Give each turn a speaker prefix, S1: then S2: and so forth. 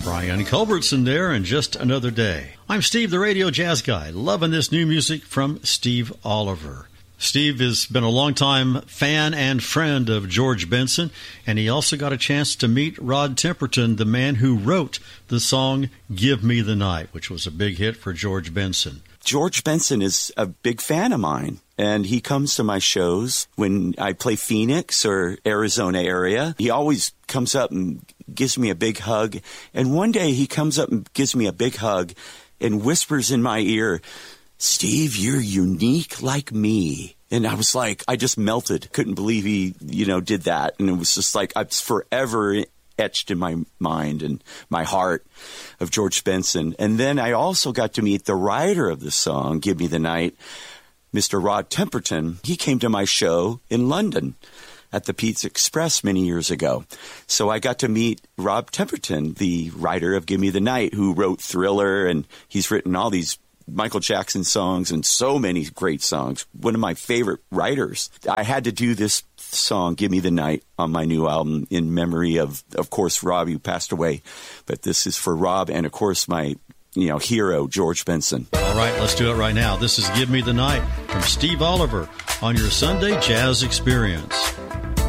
S1: Brian Culbertson there, and Just Another Day. I'm Steve, the radio jazz guy, loving this new music from Steve Oliver. Steve has been a longtime fan and friend of George Benson, and he also got a chance to meet Rod Temperton, the man who wrote the song Give Me the Night, which was a big hit for George Benson.
S2: George Benson is a big fan of mine, and he comes to my shows when I play Phoenix or Arizona area. He always comes up and gives me a big hug, and one day he comes up and gives me a big hug and whispers in my ear, "Steve, you're unique like me." And I was like, I just melted. Couldn't believe he, did that. And it was just like, it's forever etched in my mind and my heart of George Benson. And then I also got to meet the writer of the song, Give Me the Night, Mr. Rod Temperton. He came to my show in London at the Pizza Express many years ago. So I got to meet Rod Temperton, the writer of Give Me the Night, who wrote Thriller, and he's written all these Michael Jackson songs and so many great songs. One of my favorite writers. I had to do this song, Give Me the Night, on my new album in memory of course, Rob, who passed away. But this is for Rob and, of course, my hero, George Benson.
S1: All right, let's do it right now. This is Give Me the Night from Steve Oliver on your Sunday Jazz Experience.